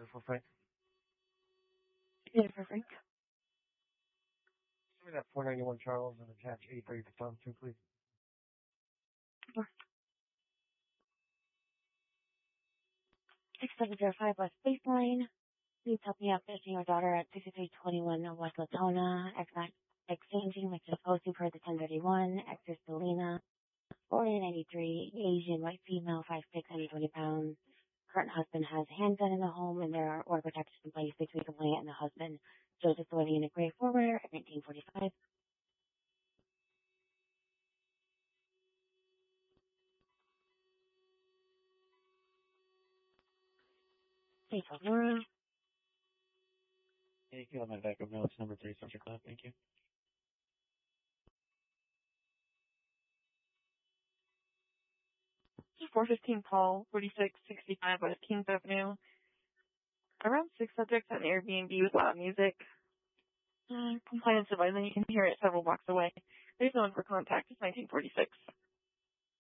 for Frank. Yeah, for Frank. Give me that 491 Charles and attach 830 to Tom too, please. Sure. 6705 West Baseline. Please help me out fishing your daughter at 6321 West Latona. Exchanging with supposed to per the 1031. Extra Selena. 4093. Asian white female 5'6", 120 pounds. Current husband has a handgun in the home and there are order protections in place between the complainant and the husband. Joseph Authority in a gray forwarder at 1945. Please help Nora. Hey, you have my backup notes, number 3, subject line, thank you. $415 Paul, 4665 West Kings Avenue. Around 6 subjects at an Airbnb with loud music. Compliance advising you can hear it several blocks away. There's no one for contact. It's 1946.